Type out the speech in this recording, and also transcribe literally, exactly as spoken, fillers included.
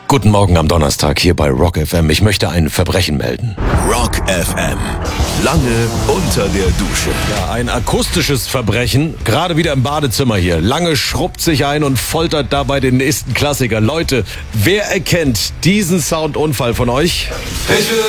Guten Morgen am Donnerstag hier bei Rock F M. Ich möchte ein Verbrechen melden. Rock F M. Lange unter der Dusche. Ja, ein akustisches Verbrechen. Gerade wieder im Badezimmer hier. Lange schrubbt sich ein und foltert dabei den nächsten Klassiker. Leute, wer erkennt diesen Soundunfall von euch? Bitte